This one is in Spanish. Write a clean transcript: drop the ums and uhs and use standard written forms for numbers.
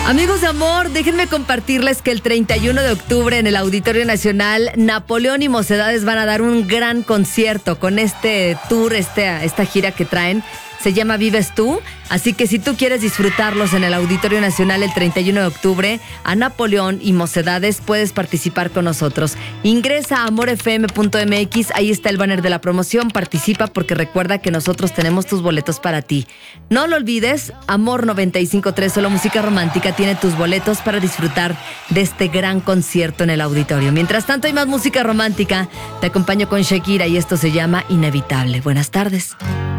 Amigos de amor, déjenme compartirles que el 31 de octubre en el Auditorio Nacional, Napoleón y Mocedades van a dar un gran concierto con este tour, esta gira que traen. Se llama Vives Tú, así que si tú quieres disfrutarlos en el Auditorio Nacional el 31 de octubre, a Napoleón y Mocedades, puedes participar con nosotros. Ingresa a amorfm.mx, ahí está el banner de la promoción, participa porque recuerda que nosotros tenemos tus boletos para ti. No lo olvides, Amor 95.3, solo música romántica, tiene tus boletos para disfrutar de este gran concierto en el auditorio. Mientras tanto hay más música romántica, te acompaño con Shakira y esto se llama Inevitable. Buenas tardes.